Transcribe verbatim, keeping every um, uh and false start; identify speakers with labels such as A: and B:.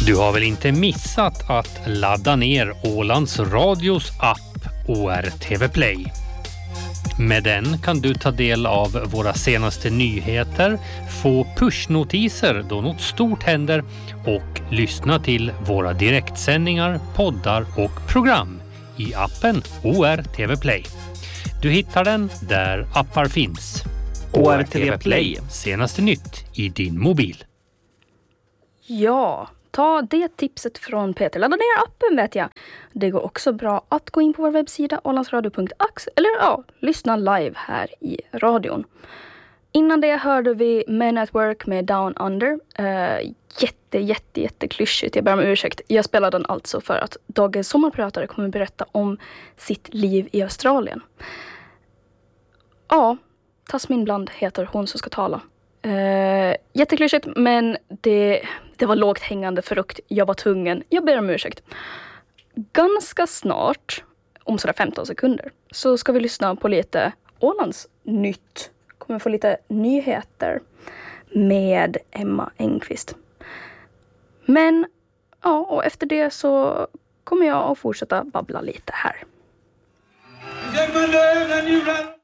A: Du har väl inte missat att ladda ner Ålands Radios app O R T V Play. Med den kan du ta del av våra senaste nyheter, få pushnotiser då något stort händer och lyssna till våra direktsändningar, poddar och program i appen O R T V Play. Du hittar den där appar finns.
B: O R T V Play.
A: Senaste nytt i din mobil.
C: Ja, ta det tipset från Peter. Ladda ner appen vet jag. Det går också bra att gå in på vår webbsida ålandsradio punkt ax eller ja, lyssna live här i radion. Innan det hörde vi Men at Work med Down Under. Uh, jätte, jätte, jätte klyschigt. Jag ber om ursäkt. Jag spelar den alltså för att dagens sommarpratare kommer berätta om sitt liv i Australien. Ja, Tasmin Bland heter hon som ska tala. Uh, jätteklyschigt, men det, det var lågt hängande frukt. Jag var tvungen. Jag ber om ursäkt. Ganska snart, om sådär femton sekunder, så ska vi lyssna på lite Ålands nytt. Kommer få lite nyheter med Emma Engqvist. Men, ja, och efter det så kommer jag att fortsätta babbla lite här.